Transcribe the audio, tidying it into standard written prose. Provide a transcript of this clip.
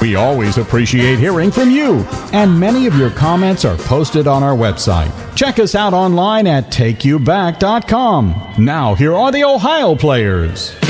We always appreciate hearing from you, and many of your comments are posted on our website. Check us out online at takeyouback.com. Now, here are the Ohio players.